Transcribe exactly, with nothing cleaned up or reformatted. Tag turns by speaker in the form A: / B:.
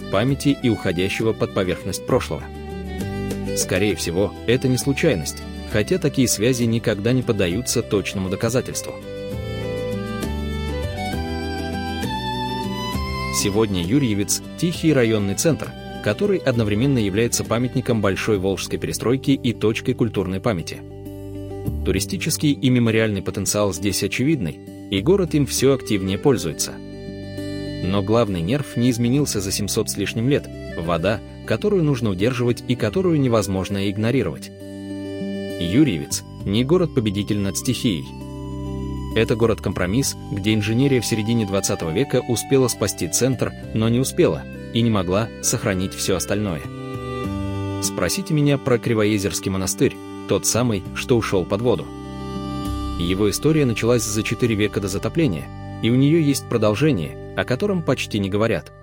A: памяти и уходящего под поверхность прошлого. Скорее всего, это не случайность, хотя такие связи никогда не поддаются точному доказательству. Сегодня Юрьевец – тихий районный центр, который одновременно является памятником Большой Волжской перестройки и точкой культурной памяти. Туристический и мемориальный потенциал здесь очевидный, и город им все активнее пользуется. Но главный нерв не изменился за семьсот с лишним лет – вода, которую нужно удерживать и которую невозможно игнорировать. Юрьевец – не город-победитель над стихией. Это город-компромисс, где инженерия в середине двадцатого века успела спасти центр, но не успела и не могла сохранить все остальное. Спросите меня про Кривоезерский монастырь, тот самый, что ушел под воду. Его история началась за четыре века до затопления, и у нее есть продолжение, о котором почти не говорят.